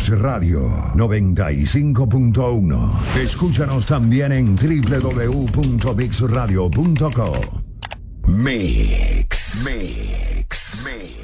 Mix Radio 95.1. Escúchanos también en www.mixradio.co. Mix.